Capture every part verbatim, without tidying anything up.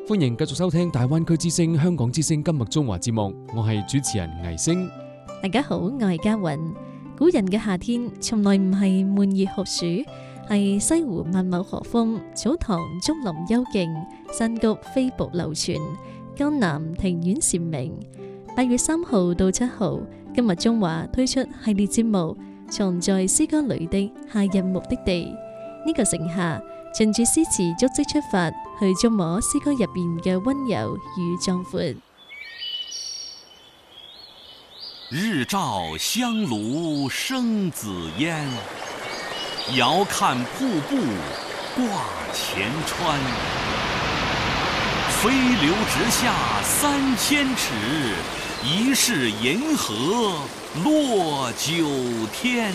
歡迎繼續收聽大灣區之聲、香港之聲今日中華節目，我係主持人倪星。 大家好，我係嘉韻。古人嘅夏天從來唔係悶熱酷暑，係西湖萬畝荷風，草堂竹林幽靜，山谷飛瀑流泉，江南庭院禪鳴。八月三號到七號，今日中華推出系列節目《藏在詩歌裏的夏日目的地》。呢、這個盛夏，循住詩詞足跡出發，去觸摸詩歌入邊嘅溫柔與壯闊。 日照香爐生紫煙，遙看瀑布掛前川。飛流直下三千尺，疑是銀河落九天。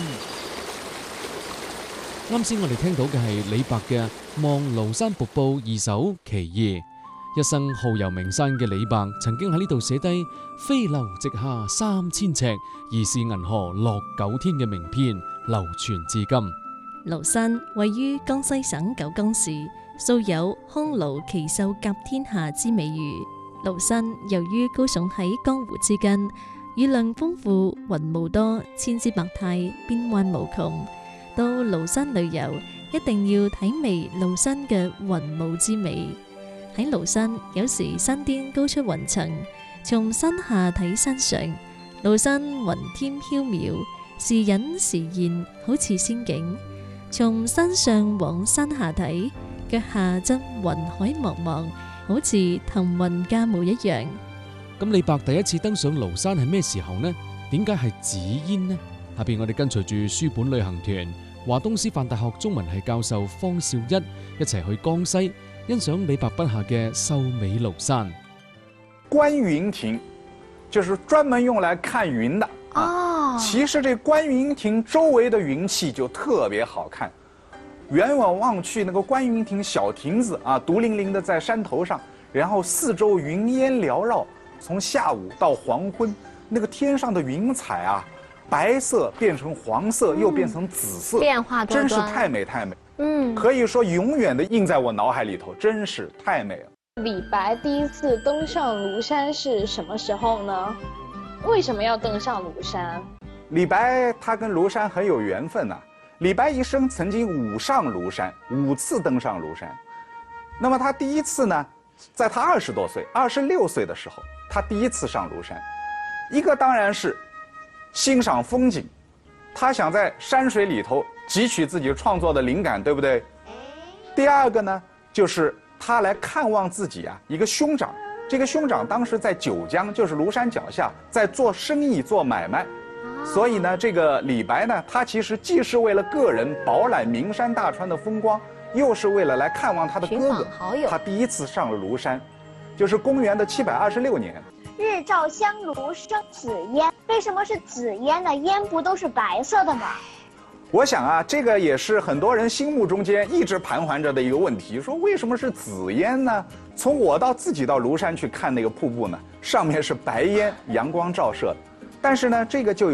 啱先我哋聽到嘅係李白嘅《望廬山瀑布二首其二》。一生好遊名山嘅李白，曾經喺呢度寫低飛流直下三千尺，疑是銀河落九天嘅名篇，流傳至今。 廬山位於江西省九江市，素有康廬奇秀甲天下之美譽。廬山由於高聳喺江湖之間，雨量豐富，雲霧多，千姿百態，變幻無窮。到廬山旅遊，一定要體味廬山嘅雲霧之美。喺廬山，有時山巔高出雲層，從山下睇山上，廬山雲天飄渺，時隱時現，好似仙境。從山上往山下睇，腳下則雲海茫茫，好似騰雲駕霧一樣。 咁李白第一次登上廬山係咩時候呢？點解係紫煙呢？下邊我哋跟隨住書本旅行團，華東師範大學中文系教授方少一一齊去江西欣賞李白筆下嘅秀美廬山。 觀雲亭就是專門用來看雲的啊。其實這觀雲亭周圍的雲氣就特別好看，遠遠望去，那個觀雲亭小亭子啊，獨零零的在山頭上，然後四周雲煙繚繞，從下午到黃昏，那個天上的雲彩啊，白色變成黃色，又變成紫色， 變化多端， 真是太美太美。 嗯， 可以說永遠的印在我腦海裏頭，真是太美了。 李白第一次登上廬山是什麼時候呢？為什麼要登上廬山？ 李白他跟廬山很有緣分啊。李白一生曾經五上廬山，五次登上廬山。那麼他第一次呢，在他二十多歲，二十六歲的時候，他第一次上廬山。一個當然是欣賞風景，他想在山水裏頭汲取自己創作的靈感，對不對？第二個呢，就是他來看望自己啊，一個兄長。這個兄長當時在九江，就是廬山腳下，在做生意做買賣。所以呢，這個李白呢，他其實既是為了個人飽覽名山大川的風光，又是為了來看望他的哥哥。他第一次上了廬山，就是公元的七百二十六年。 日照香爐生紫煙，為什麼是紫煙呢？煙不都是白色的嗎？ 我想啊，這個也是很多人心目中間一直盤桓着的一個問題，說為什麼是紫煙呢？從我到自己到廬山去看那個瀑布呢，上面是白煙，陽光照射的，但是呢，這個就